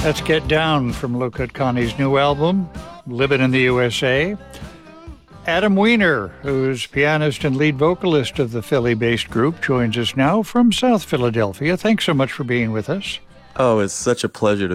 Let's Get Down from Locut Connie's new album, Living in the USA. Adam Weiner, who's pianist and lead vocalist of the Philly-based group, joins us now from South Philadelphia. Thanks so much for being with us. Oh, it's such a pleasure to